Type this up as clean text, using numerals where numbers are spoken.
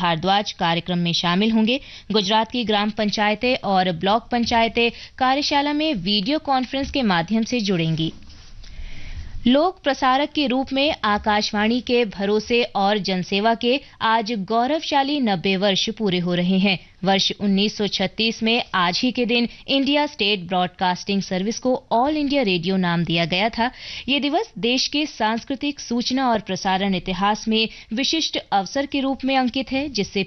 भारद्वाज कार्यक्रम में शामिल होंगे। गुजरात की ग्राम पंचायतें और ब्लॉक पंचायतें कार्यशाला में वीडियो कॉन्फ्रेंस के माध्यम से जुड़ेंगी। लोक प्रसारक के रूप में आकाशवाणी के भरोसे और जनसेवा के आज गौरवशाली 90 वर्ष पूरे हो रहे हैं। वर्ष 1936 में आज ही के दिन इंडिया स्टेट ब्रॉडकास्टिंग सर्विस को ऑल इंडिया रेडियो नाम दिया गया था। ये दिवस देश के सांस्कृतिक, सूचना और प्रसारण इतिहास में विशिष्ट अवसर के रूप में अंकित है, जिससे